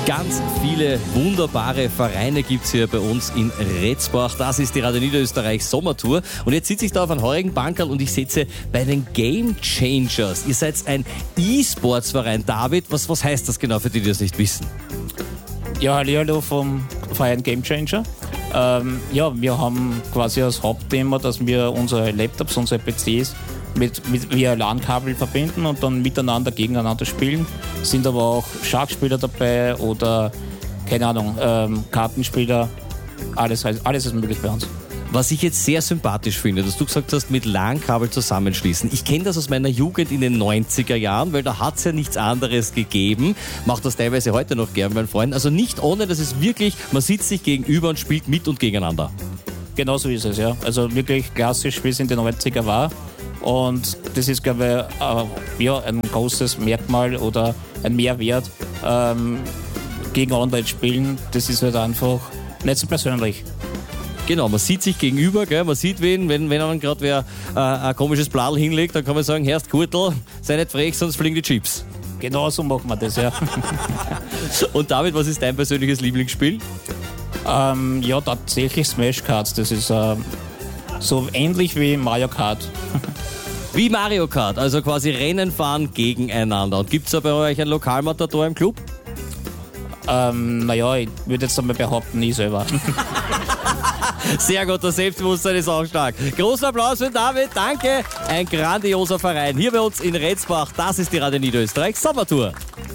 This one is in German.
Ganz viele wunderbare Vereine gibt es hier bei uns in Retzbach. Das ist die Radio Niederösterreich Sommertour. Und jetzt sitze ich da auf einem heurigen Bankerl und ich sitze bei den Game Changers. Ihr seid ein E-Sports-Verein. David, was heißt das genau für die das nicht wissen? Ja, hallo vom Verein Game Changer. Wir haben quasi als Hauptthema, dass wir unsere Laptops, unsere PCs via LAN-Kabel verbinden und dann miteinander gegeneinander spielen. Sind aber auch Schachspieler dabei oder, keine Ahnung, Kartenspieler. Alles ist möglich bei uns. Was ich jetzt sehr sympathisch finde, dass du gesagt hast, mit LAN-Kabel zusammenschließen. Ich kenne das aus meiner Jugend in den 90er Jahren, weil da hat es ja nichts anderes gegeben. Mache das teilweise heute noch gern mit meinen Freunden. Also nicht ohne, dass es wirklich, man sitzt sich gegenüber und spielt mit und gegeneinander. Genau so ist es, ja. Also wirklich klassisch, wie es in den 90er war. Und das ist, glaube ich, ein großes Merkmal oder ein Mehrwert gegen Online-Spielen. Das ist halt einfach nicht so persönlich. Genau, man sieht sich gegenüber, gell? Man sieht wen, wenn einem gerade wer ein komisches Bladel hinlegt, dann kann man sagen, Herrst Kurtel, sei nicht frech, sonst fliegen die Chips. Genau so machen wir das, ja. Und David, was ist dein persönliches Lieblingsspiel? Tatsächlich Smash Cards. Das ist so ähnlich wie Mario Kart. Wie Mario Kart, also quasi Rennen fahren gegeneinander. Und gibt es da bei euch ein Lokalmatador im Club? Ich würde jetzt einmal behaupten, nie selber. Sehr gut, das Selbstbewusstsein ist auch stark. Großer Applaus für David, danke. Ein grandioser Verein hier bei uns in Retzbach. Das ist die Radio Niederösterreich Sommertour.